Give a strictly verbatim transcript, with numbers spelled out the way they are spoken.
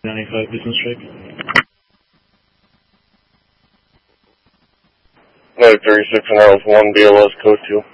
ninety-five business strike. United thirty-six and Arrows one, B L S code two.